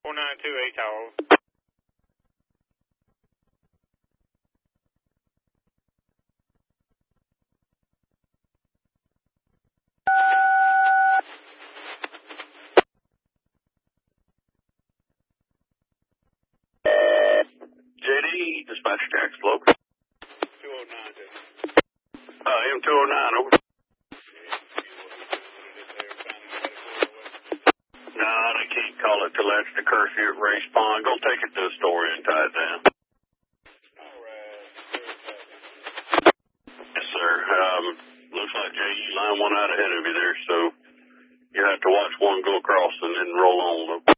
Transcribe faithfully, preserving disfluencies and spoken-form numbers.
four nine two eight tower. J D, dispatch tax flow. two oh nine, Uh, M two oh nine, over. Nah, they can't call it till after the curfew at Race Pond. Go take it to the store and tie it down. Yes, sir. Um, looks like J E line one out ahead of you there, so you have to watch one go across and then roll on.